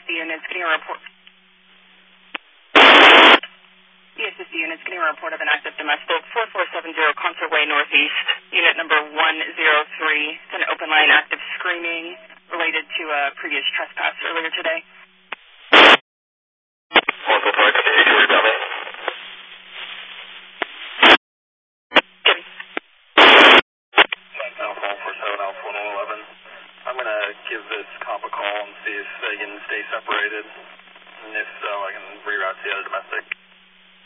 ESSD units getting a report. ESSD units getting a report of an active domestic 4470 Concert Way Northeast, unit number 103. It's an open line active screaming related to a previous trespass earlier today. I'm going to give this comp a call and see if they can stay separated, and if so, I can reroute to the other domestic.